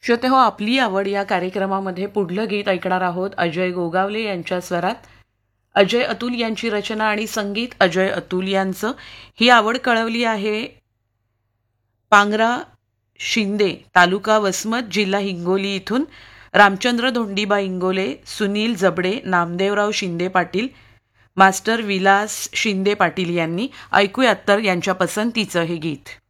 श्रोतेहो, आपली आवड या कार्यक्रमामध्ये पुढलं गीत ऐकणार आहोत अजय गोगावले यांच्या स्वरात. अजय अतुल यांची रचना आणि संगीत अजय अतुल यांचं. ही आवड कळवली आहे पांगरा शिंदे, तालुका वसमत, जिल्हा हिंगोली इथून. रामचंद्र धोंडीबा इंगोले, सुनील जबडे, नामदेवराव शिंदे पाटील, मास्टर विलास शिंदे पाटील यांनी. ऐकूयात तर यांच्या पसंतीचं हे गीत.